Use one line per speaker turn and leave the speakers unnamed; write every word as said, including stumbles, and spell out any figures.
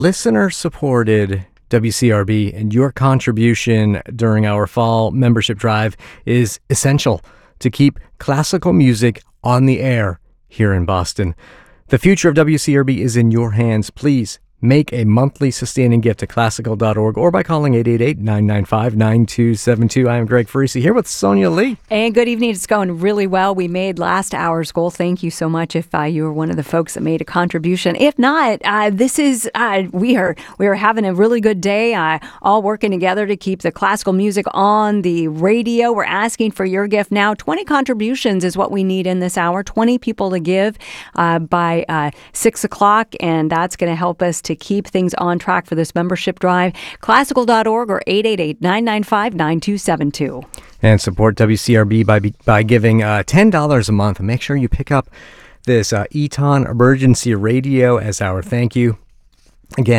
Listener-supported W C R B, and your contribution during our fall membership drive is essential to keep classical music on the air here in Boston. The future of W C R B is in your hands. Please make a monthly sustaining gift to classical dot org or by calling eight eight eight, nine nine five, nine two seven two. I am Greg Farisi here with Sonia Lee.
And good evening. It's going really well. We made last hour's goal. Thank you so much if uh, you were one of the folks that made a contribution. If not, uh, this is, uh, we are we are having a really good day, uh, all working together to keep the classical music on the radio. We're asking for your gift now. twenty contributions is what we need in this hour. twenty people to give uh, by uh, six o'clock, and that's going to help us to to keep things on track for this membership drive. classical dot org or eight eight eight, nine nine five, nine two seven two.
And support W C R B by by giving uh, ten dollars a month. And make sure you pick up this uh, Eton Emergency Radio as our thank you. Again,